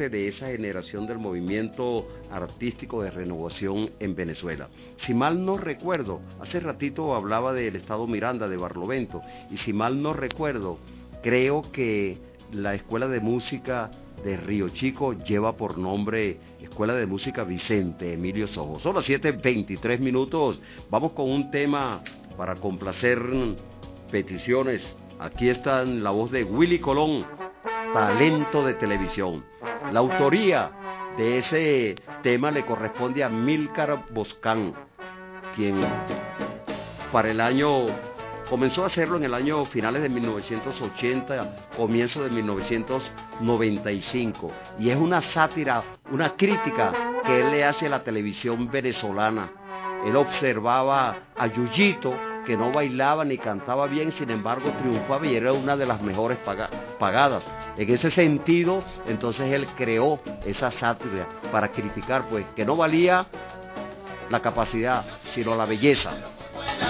parte de esa generación del movimiento artístico de renovación en Venezuela. Si mal no recuerdo, hace ratito hablaba del Estado Miranda, de Barlovento, y si mal no recuerdo, creo que la Escuela de Música de Río Chico lleva por nombre Escuela de Música Vicente Emilio Sojo. Son las 7:23, vamos con un tema para complacer peticiones. Aquí está la voz de Willy Colón, Talento de Televisión. La autoría de ese tema le corresponde a Amílcar Boscán, quien comenzó a hacerlo en el año finales de 1980, comienzo de 1995, y es una sátira, una crítica que él le hace a la televisión venezolana. Él observaba a Yuyito, que no bailaba ni cantaba bien, sin embargo triunfaba y era una de las mejores pagadas. En ese sentido, entonces él creó esa sátira para criticar, pues, que no valía la capacidad, sino la belleza.